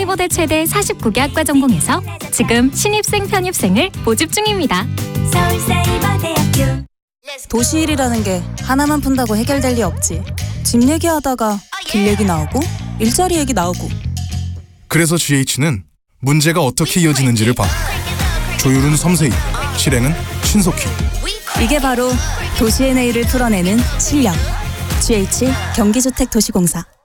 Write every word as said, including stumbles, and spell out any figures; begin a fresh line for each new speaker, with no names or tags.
서울사이버대 최대 사십구 개 학과 전공에서 지금 신입생 편입생을 모집 중입니다.
서울사이버대학교.
도시일이라는 게 하나만 푼다고 해결될 리 없지. 집 얘기하다가 길 얘기 나오고 일자리 얘기 나오고.
그래서 지에이치는 문제가 어떻게 이어지는지를 봐. 조율은 섬세히, 실행은 신속히.
이게 바로 도시의 내일을 풀어내는 실력. 지에이치 경기주택도시공사.